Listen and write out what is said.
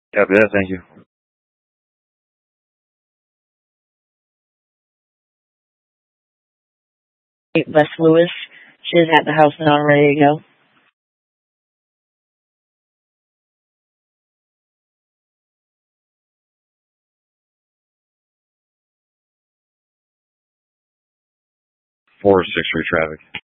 Copy that. Thank you. West Lewis. She's at the house now, ready to go. 463 traffic.